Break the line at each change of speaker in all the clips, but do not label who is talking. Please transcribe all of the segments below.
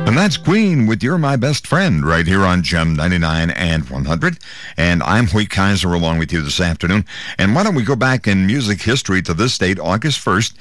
And that's Queen with You're My Best Friend right here on Gem 99 and 100. And I'm Hoyt Kaiser along with you this afternoon. And why don't we go back in music history to this date, August 1st,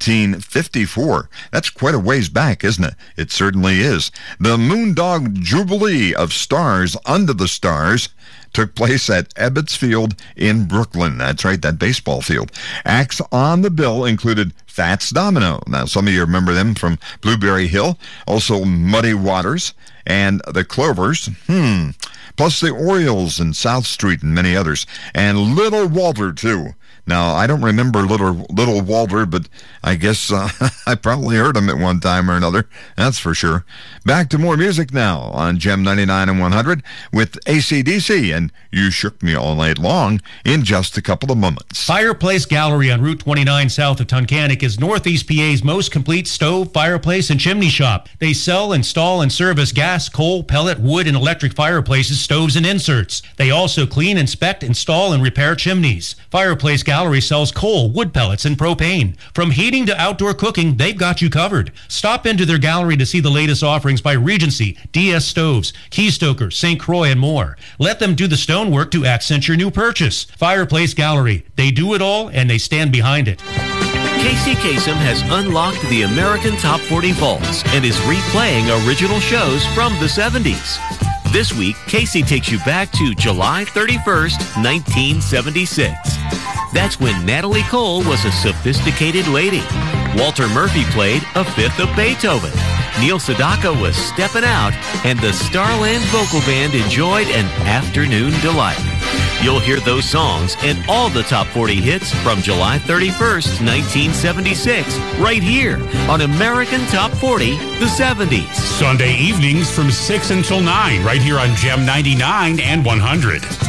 1954. That's quite a ways back, isn't it? It certainly is. The Moondog Jubilee of Stars Under the Stars took place at Ebbets Field in Brooklyn. That's right, that baseball field. Acts on the bill included Fats Domino. Now, some of you remember them from Blueberry Hill. Also, Muddy Waters and the Clovers. Plus the Orioles and South Street and many others. And Little Walter, too. Now, I don't remember Little Walter, but I guess I probably heard him at one time or another. That's for sure. Back to more music now on Gem 99 and 100 with AC/DC and You Shook Me All Night Long in just a couple of moments.
Fireplace Gallery on Route 29 south of Tunkhannock is Northeast PA's most complete stove, fireplace, and chimney shop. They sell, install, and service gas, coal, pellet, wood, and electric fireplaces, stoves, and inserts. They also clean, inspect, install, and repair chimneys. Fireplace Gallery sells coal, wood pellets, and propane. From heating to outdoor cooking, they've got you covered. Stop into their gallery to see the latest offerings by Regency, DS Stoves, Keystoker, St. Croix, and more. Let them do the stonework to accent your new purchase. Fireplace Gallery. They do it all, and they stand behind it.
Casey Kasem has unlocked the American Top 40 vaults and is replaying original shows from the 70s. This week, Casey takes you back to July 31st, 1976. That's when Natalie Cole was a sophisticated lady. Walter Murphy played a fifth of Beethoven. Neil Sedaka was stepping out, and the Starland Vocal Band enjoyed an afternoon delight. You'll hear those songs and all the top 40 hits from July 31st, 1976, right here on American Top 40, the 70s.
Sunday evenings from 6 until 9, right here on Gem 99 and 100.